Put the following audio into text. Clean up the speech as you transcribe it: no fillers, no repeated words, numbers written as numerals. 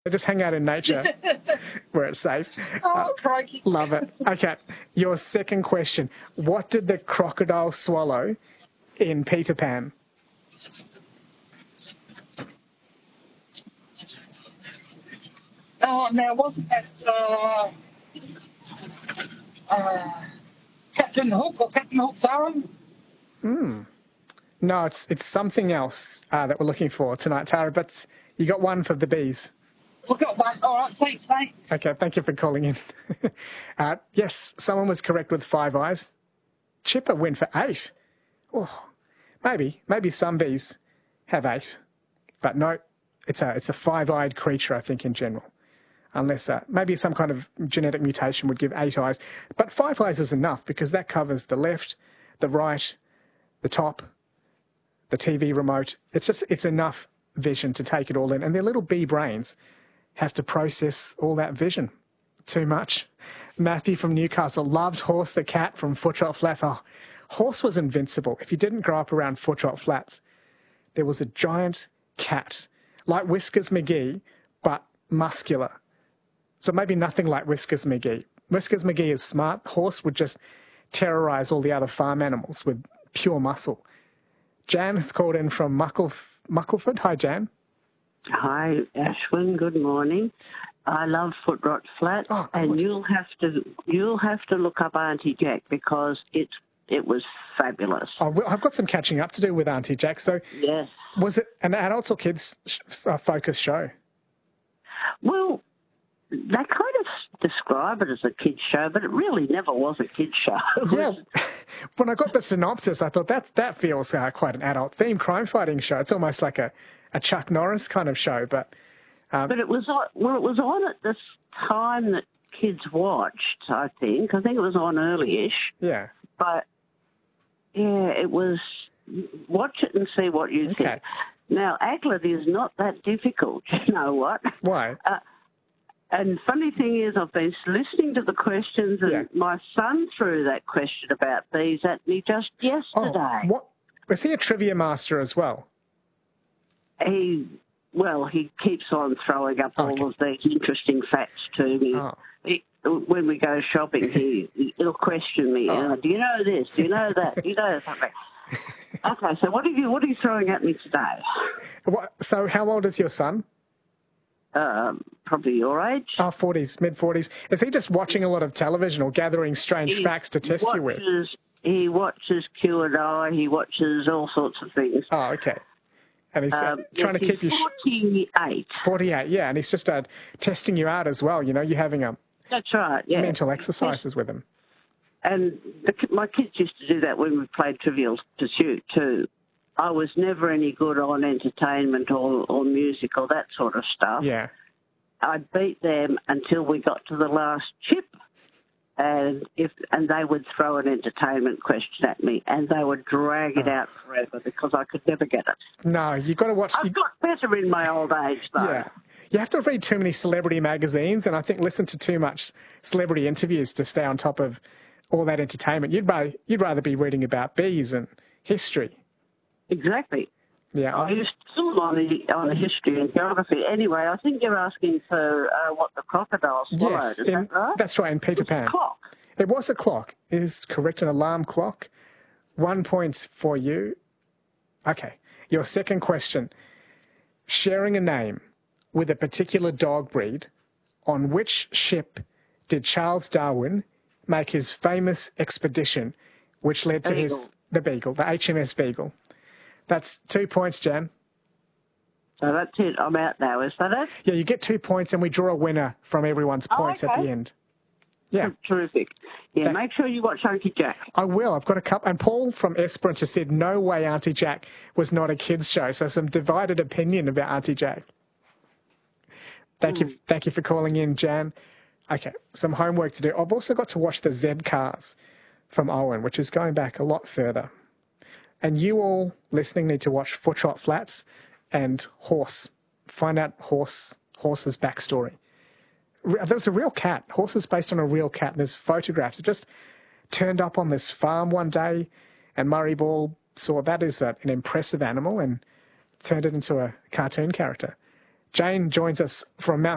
They just hang out in nature where it's safe. Oh, crikey. Love it. Okay, your second question. What did the crocodile swallow in Peter Pan? Oh, now, wasn't that Captain Hook or Captain Hook's arm? No, it's something else that we're looking for tonight, Tara, but you got one for the bees. We got one. All right, thanks, mate. Okay, thank you for calling in. Yes, someone was correct with 5 eyes. Chipper went for 8. Oh, maybe some bees have 8, but no, it's a 5-eyed creature, I think, in general. Unless maybe some kind of genetic mutation would give 8 eyes. But 5 eyes is enough because that covers the left, the right, the top, the TV remote. It's enough vision to take it all in. And their little bee brains have to process all that vision. Too much. Matthew from Newcastle loved Horse the cat from Foot-Trot Flats. Oh, Horse was invincible. If you didn't grow up around Foot-Trot Flats, there was a giant cat, like Whiskers McGee, but muscular. So maybe nothing like Whiskers McGee. Whiskers McGee is smart. Horse would just terrorise all the other farm animals with pure muscle. Jan has called in from Muckleford. Hi, Jan. Hi, Ashwin. Good morning. I love Foot-Trot Flat, and you'll have to look up Auntie Jack because it was fabulous. Oh, I've got some catching up to do with Auntie Jack. So, yes, was it an adults or kids focus show? Well, they kind of describe it as a kids show, but it really never was a kids show. Yeah. When I got the synopsis, I thought that feels quite an adult theme crime fighting show. It's almost like a Chuck Norris kind of show, but it was on at this time that kids watched. I think it was on early-ish. Yeah. But yeah, it was. Watch it and see what you think. Now, Aglet is not that difficult. You know what? Why? And funny thing is, I've been listening to the questions, and my son threw that question about bees at me just yesterday. Oh, what? Was he a trivia master as well? He keeps on throwing up all of these interesting facts to me. Oh. When we go shopping, he'll question me. Do you know this? Do you know that? Do you know something? Okay, so what are you throwing at me today? So how old is your son? Probably your age. Oh, 40s, mid-40s. Is he just watching a lot of television or gathering strange facts to test you with? He watches Q&A, he watches all sorts of things. Oh, okay. And he's trying to keep you... 48. 48, yeah, and he's just testing you out as well, you know, you're having That's right, yeah. mental exercises with him. And my kids used to do that when we played Trivial Pursuit too. I was never any good on entertainment or music or that sort of stuff. Yeah. I beat them until we got to the last chip, and they would throw an entertainment question at me, and they would drag it out forever because I could never get it. No, you've got to watch... I've got better in my old age, though. Yeah. You have to read too many celebrity magazines and I think listen to too much celebrity interviews to stay on top of all that entertainment. You'd rather be reading about bees and history. Exactly. Yeah. I used to still on the history and geography. Anyway, I think you're asking for what the crocodile swallowed. Yes, is that right? That's right, in Peter Pan. It was a clock. It was a clock. It is correct, an alarm clock. 1 point for you. Okay. Your second question. Sharing a name with a particular dog breed, on which ship did Charles Darwin make his famous expedition, which led to the Beagle, the HMS Beagle? That's 2 points, Jan. So that's it. I'm out now. Is that it? Yeah, you get 2 points and we draw a winner from everyone's points at the end. Yeah. Terrific. Yeah, make sure you watch Auntie Jack. I will. I've got a couple. And Paul from Esperance said, no way Auntie Jack was not a kids' show. So some divided opinion about Auntie Jack. Thank you for calling in, Jan. Okay, some homework to do. I've also got to watch the Z Cars from Owen, which is going back a lot further. And you all listening need to watch Foot-Trot Flats and Horse. Find out Horse's backstory. There was a real cat. Horse is based on a real cat. And there's photographs. It just turned up on this farm one day, and Murray Ball saw that is an impressive animal and turned it into a cartoon character. Jane joins us from Mount